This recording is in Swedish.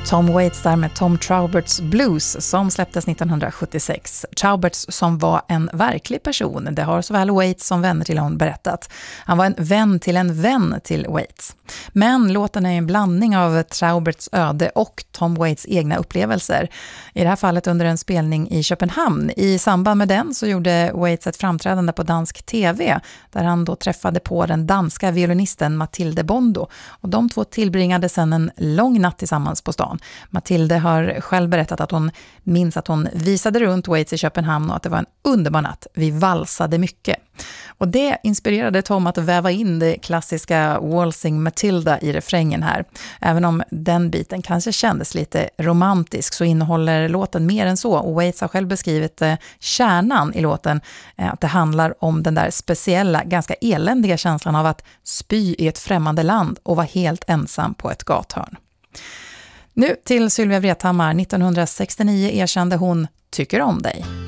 Tom Waits där med Tom Trauberts Blues som släpptes 1976. Trauberts som var en verklig person, det har såväl Waits som vänner till honom berättat. Han var en vän till Waits. Men låten är en blandning av Trauberts öde och Tom Waits egna upplevelser. I det här fallet under en spelning i Köpenhamn. I samband med den så gjorde Waits ett framträdande på dansk tv där han då träffade på den danska violinisten Mathilde Bondo. Och de två tillbringade sedan en lång natt tillsammans på stan. Mathilde har själv berättat att hon minns att hon visade runt Waits i Köpenhamn och att det var en underbar natt. Vi valsade mycket. Och det inspirerade Tom att väva in det klassiska Waltzing Matilda i refrängen här. Även om den biten kanske kändes lite romantisk så innehåller låten mer än så. Och Waits har själv beskrivit kärnan i låten. Att det handlar om den där speciella, ganska eländiga känslan av att spy i ett främmande land och vara helt ensam på ett gathörn. Nu till Sylvia Vrethammar. 1969 erkände hon "Tycker om dig".